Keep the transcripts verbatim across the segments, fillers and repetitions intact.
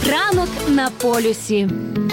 Ранок на полюсі.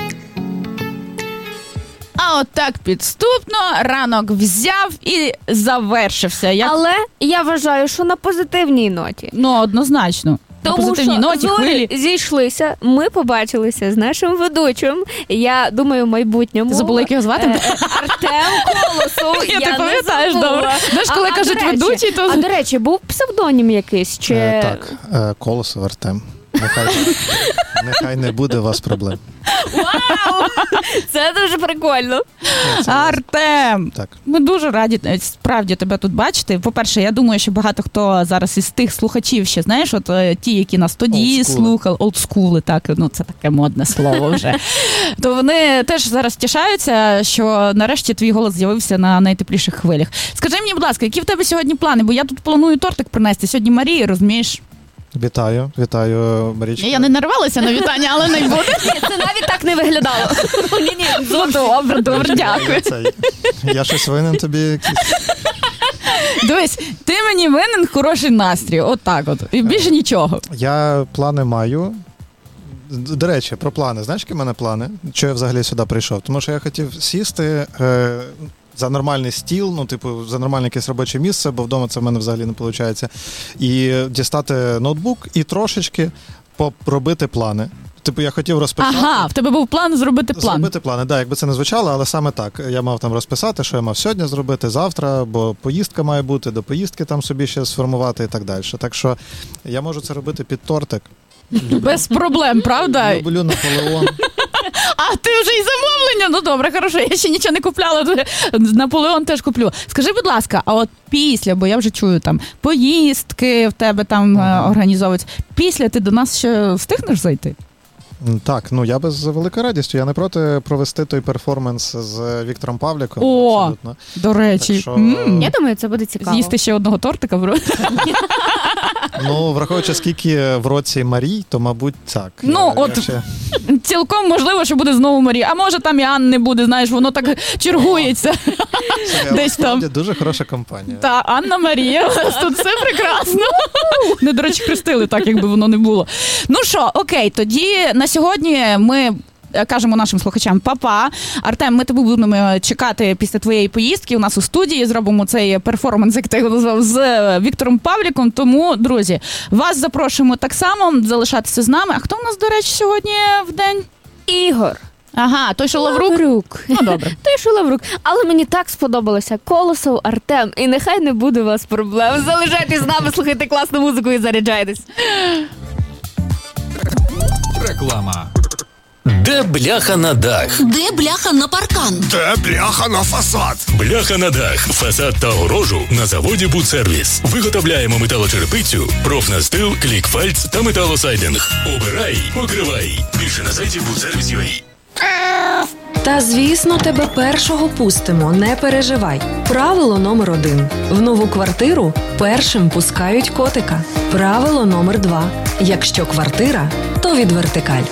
А от так підступно ранок взяв і завершився. Як... Але я вважаю, що на позитивній ноті. Ну, однозначно. Тому на позитивній що ноті, зорі хвилі. зійшлися, ми побачилися з нашим ведучим. Я думаю, в майбутньому... Ти забула, як його звати? Е, Артем Колосов. Я, я ти пам'ятаєш, добре. Знаєш, коли а, кажуть а, ведучий, то... А, до речі, був псевдонім якийсь? Чи... Е, так, е, Колосов Артем. Нехай, нехай не буде у вас проблем. Вау! Це дуже прикольно. Це... Артем! Так. Ми дуже раді справді тебе тут бачити. По-перше, я думаю, що багато хто зараз із тих слухачів ще, знаєш, от ті, які нас тоді слухали, олдскули, так, ну це таке модне слово вже. То вони теж зараз тішаються, що нарешті твій голос з'явився на найтепліших хвилях. Скажи мені, будь ласка, які в тебе сьогодні плани? Бо я тут планую тортик принести. Сьогодні Марія, розумієш? Вітаю, вітаю, Марічка. Я не нарвалася на вітання, але не буде. Ні, це навіть так не виглядало. Ні-ні, добре, добре, дякую. Я щось винен тобі. Дивись, ти мені винен хороший настрій, от так от, і більше нічого. Я плани маю. До речі, про плани. Знаєш, які в мене плани? Чого я взагалі сюди прийшов? Тому що я хотів сісти е, за нормальний стіл, ну, типу, за нормальне якесь робоче місце, бо вдома це в мене взагалі не виходить, і дістати ноутбук і трошечки поробити плани. Типу, я хотів розписати. Ага, в тебе був план зробити план. Зробити плани, так, да, якби це не звучало, але саме так. Я мав там розписати, що я мав сьогодні зробити, завтра, бо поїздка має бути, до поїздки там собі ще сформувати і так далі. Так що я можу це робити під тортик. Без проблем, правда? Люблю Наполеон. А ти вже і замовлення? Ну добре, хорошо, я ще нічого не купляла, Наполеон теж куплю. Скажи, будь ласка, а от після, бо я вже чую там поїздки в тебе там ага. організовуються, після ти до нас ще встигнеш зайти? Так, ну я би з великою радістю. Я не проти провести той перформанс з Віктором Павліком. О, абсолютно. До речі. Що... Mm. Я думаю, це буде цікаво. З'їсти ще одного тортика, бро. Ну, враховуючи, скільки в році Марій, то, мабуть, так. Ну, я, от я ще... цілком можливо, що буде знову Марія. А може там і Анни буде, знаєш, воно так чергується. Це, десь там. Дуже хороша компанія. Та, Анна Марія, у нас тут все прекрасно. Не, до речі, хрестили так, якби воно не було. Ну що, окей, тоді на сьогодні ми кажемо нашим слухачам па-па. Артем, ми тебе будемо чекати після твоєї поїздки. У нас у студії зробимо цей перформанс, як ти його назвав, з Віктором Павліком. Тому, друзі, вас запрошуємо так само залишатися з нами. А хто у нас, до речі, сьогодні в день? Ігор. Ага, той, що Лаврук? Лаврук. Ну, добре. Той, що Лаврук. Але мені так сподобалося. Колосов, Артем. І нехай не буде у вас проблем. Залишайтесь з нами, слухайте класну музику і заряджайтесь. Реклама. Де бляха на дах? Де бляха на паркан? Де бляха на фасад? Бляха на дах, фасад та огорожу на заводі «Будсервіс». Виготовляємо металочерепицю, профнастил, клікфальц та металосайдинг. Обирай, покривай. Більше на сайті будсервіс крапка ю а. Та, звісно, тебе першого пустимо, не переживай. Правило номер один. В нову квартиру першим пускають котика. Правило номер два. Якщо квартира, то від вертикаль.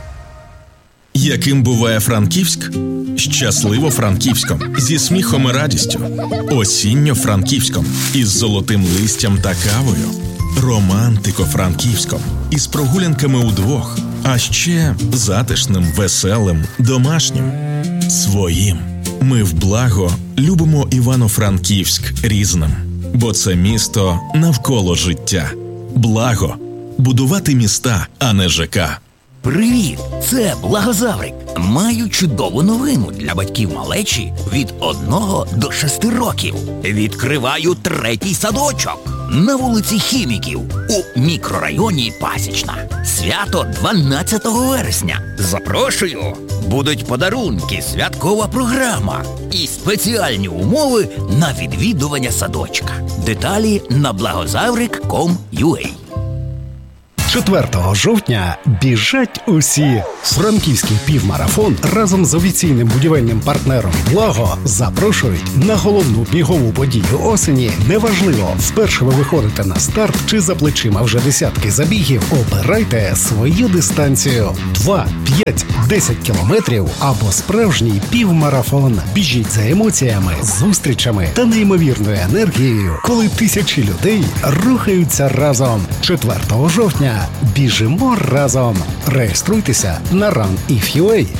Яким буває Франківськ? Щасливо Франківськом, зі сміхом і радістю. Осінньо Франківськом, із золотим листям та кавою. Романтико Франківськом, із прогулянками удвох. А ще затишним, веселим, домашнім. Своїм. Ми в благо любимо Івано-Франківськ різним. Бо це місто навколо життя. Благо. Будувати міста, а не ЖК. Привіт, це Благозаврик. Маю чудову новину для батьків малечі від одного до шести років. Відкриваю третій садочок на вулиці Хіміків у мікрорайоні Пасічна. Свято дванадцятого вересня. Запрошую! Будуть подарунки, святкова програма і спеціальні умови на відвідування садочка. Деталі на благозаврик крапка ком крапка ю а. четвертого жовтня біжать усі. Франківський півмарафон разом з офіційним будівельним партнером «Благо» запрошують на головну бігову подію осені. Неважливо, вперше ви виходите на старт чи за плечима вже десятки забігів, обирайте свою дистанцію. два, п'ять, десять кілометрів або справжній півмарафон. Біжіть за емоціями, зустрічами та неймовірною енергією, коли тисячі людей рухаються разом. четвертого жовтня Україна. Біжимо разом. Реєструйтеся на ран іф ю ей.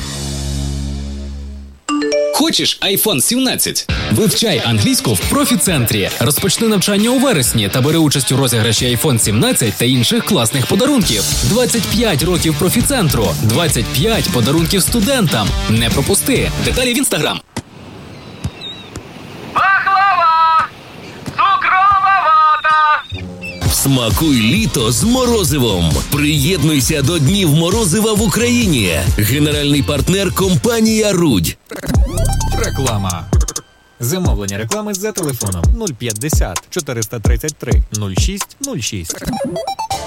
Хочеш айфон сімнадцять? Вивчай англійську в профі-центрі. Розпочни навчання у вересні та бери участь у розіграші айфон сімнадцять та інших класних подарунків. двадцять п'ять років профі-центру. двадцять п'ять подарунків студентам. Не пропусти. Деталі в інстаграм. Пахлава! Цукрова вата! Смакуй літо з морозивом. Приєднуйся до Днів морозива в Україні. Генеральний партнер – компанія «Рудь». Реклама. Замовлення реклами за телефоном нуль п'ятдесят чотириста тридцять три нуль шість нуль шість.